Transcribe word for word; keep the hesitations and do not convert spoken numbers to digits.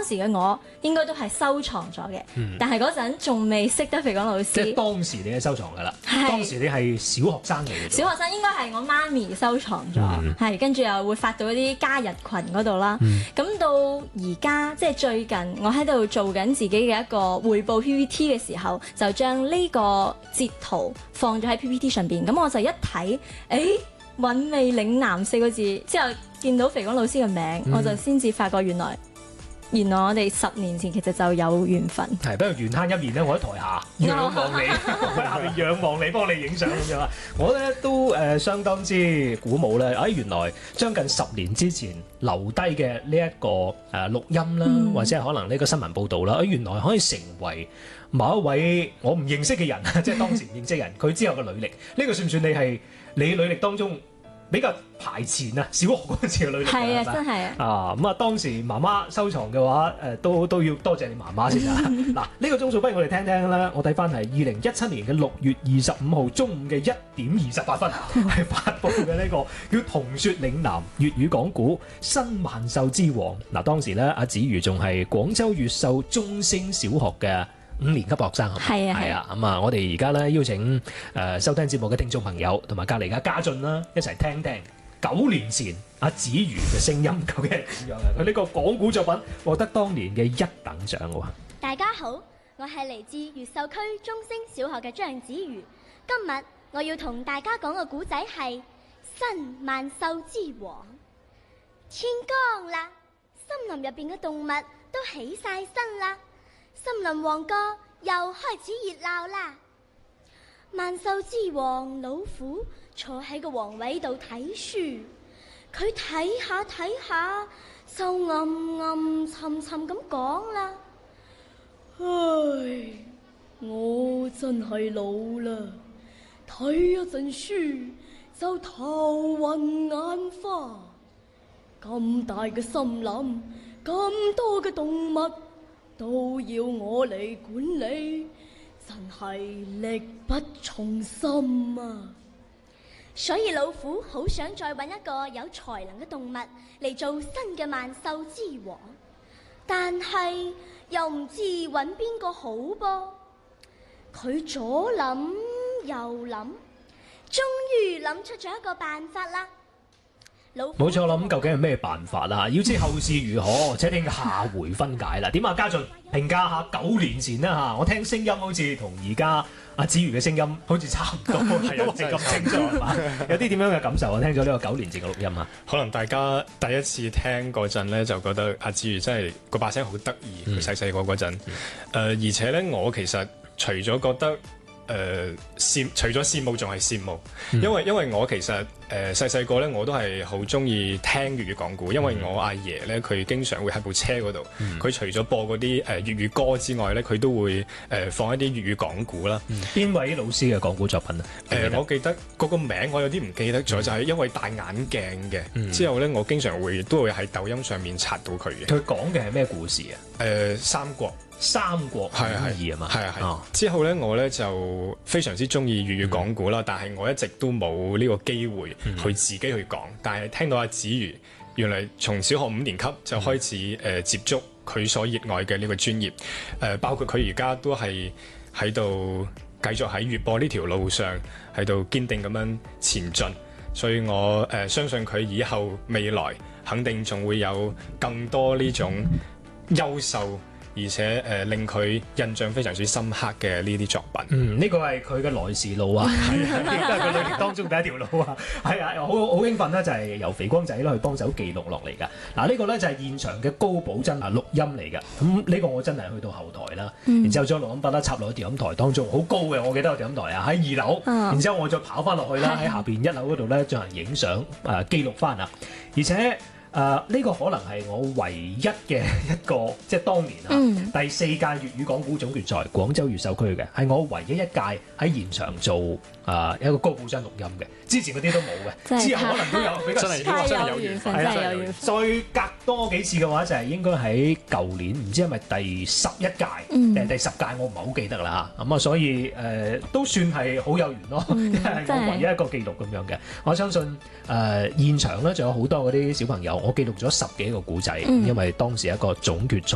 當時嘅我應該都係收藏咗嘅，嗯、但係嗰陣仲未識得肥廣老師。 即係當時你係收藏㗎啦， 係當時你係小學生嚟嘅。 小學生應該係我媽咪收藏咗，係跟住又會發到一啲家日群嗰度啦。咁、嗯、到而家即係最近，我喺度做緊自己嘅一個匯報 P P T 嘅時候，就將呢個截圖放咗喺 P P T 上邊。咁我就一睇，誒韻味嶺南四個字之後，見到肥廣老師嘅名，嗯、我就先至發覺原來。原來我哋十年前其實就有緣分。係， 不過緣慳一面咧，我喺台下仰望你，我喺下面仰望你，幫你影相咁樣啊！我咧都誒、呃、相當之鼓舞咧。哎，原來將近十年之前留低嘅呢一個誒、呃、錄音啦，嗯、或者係可能呢個新聞報導啦，哎，原來可以成為某一位我唔認識嘅人，即係當時唔認識人，佢之後嘅履歷，呢、呢個算唔算你係你履歷當中比較排前啊？小學嗰陣時嘅履歷係啊， 吧真係啊！ 啊咁啊，當時媽媽收藏嘅話，誒、呃、都都要多謝你媽媽先啊！嗱，呢個鐘數不如我哋聽聽啦。我睇翻係二零一七年嘅六月二十五號中午嘅一點二十八分，係發布嘅呢個叫《童説嶺南粵語講古新萬獸之王》。嗱、啊，當時咧阿子瑜仲係廣州越秀中升小學嘅五年級學生， 係啊， 係啊，咁啊，我哋而家咧邀請誒、呃、收聽節目嘅聽眾朋友，同埋隔離嘅家俊啦，一齊聽聽九年前阿子瑜嘅聲音究竟係點樣嘅？佢呢個講古作品獲得當年嘅一等獎喎。 大家好，我係嚟自越秀區中升小學嘅張子瑜。今日我要同大家講嘅古仔係新萬獸之王。天光啦，森林入邊嘅動物都起晒身啦。森林王國又開始熱鬧啦！萬獸之王老虎坐喺個王位度睇書，佢睇下睇下就暗暗沉沉咁講啦：唉，我真係老啦，睇一陣書就頭暈眼花。咁大嘅森林，咁多嘅動物，都要我嚟管理，真係力不從心啊！所以老虎好想再揾一個有才能嘅動物嚟做新嘅萬獸之王，但係又唔知揾邊個好噃。佢左諗右諗，終於諗出咗一個辦法啦！ 冇錯啦，咁究竟係咩辦法啦？要知後事如何，且聽下回分解啦。點啊，家俊評價下九年前啦嚇，我聽聲音好似同而家阿子瑜嘅聲音好似差唔多，係有咁清楚係嘛？有啲點樣嘅感受啊？聽咗呢個九年前嘅錄音啊， 可能大家第一次聽嗰陣咧，就覺得阿子瑜真係個把聲好得意。佢細細個嗰陣，誒而且咧，我其實除咗覺得。誒、呃、羨除咗羨慕仲係羨慕，嗯、因為因為我其實誒細細個咧我都係好中意聽粵語講古，因為我阿爺咧佢經常會喺部車嗰度，佢、嗯、除咗播嗰啲誒粵語歌之外咧，佢都會誒、呃、放一啲粵語講古啦。 邊、嗯、位老師嘅講古作品啊？誒、 呃，我記得嗰個名我有啲唔記得咗，嗯、就係因為戴眼鏡嘅，嗯、之後咧我經常會都會喺抖音上面刷到佢嘅。 佢講嘅係咩故事啊？ 誒、呃，三國。 三國演義啊嘛， 係啊係。之後咧，我咧就非常之中意粵語講古啦，嗯、但係我一直都冇呢個機會去自己去講。嗯、但係聽到阿子瑜，原來從小學五年級就開始誒、嗯呃、接觸佢所熱愛嘅呢個專業，誒、呃、包括佢而家都係喺度繼續喺粵播呢條路上喺度堅定咁樣前進，所以我誒、呃、相信佢以後未來肯定仲會有更多呢種優秀。而且誒、呃、令佢印象非常之深刻嘅呢啲作品， 嗯，呢個係佢嘅來時路啊，係啊，亦都係佢旅程當中第一條路啊，係啊，好好興奮啦，就係由肥光仔啦去幫手記錄落嚟㗎。嗱，呢個咧就係現場嘅高保真啊錄音嚟㗎。咁呢個我真係去到後台啦，嗯、然之後將錄音筆啦插落去調音台當中，好高嘅，我記得個調音台啊喺二樓，嗯、然之後我再跑翻落去啦，喺下邊一樓嗰度咧進行影相誒記錄翻啊，而且。誒呢、uh, 個可能係我唯一嘅一個，即係當年啊、嗯、第四屆粵語講古總決賽廣州越秀區嘅，係我唯一一屆喺現場做誒、uh, 一個高保真錄音嘅，之前嗰啲都冇嘅，之後可能都有比較少， 真係有緣分， 真係有緣分。 再隔多幾次嘅話，就係、是、應該喺舊年，唔知係咪第十一屆定係、嗯、第十屆，我唔係好記得啦嚇。咁啊，所以誒、呃、都算係好有緣咯，因為我唯一一個記錄咁樣嘅。我相信誒、呃、現場咧仲有好多嗰啲小朋友。我記錄咗十幾個古仔，因為當時一個總決賽。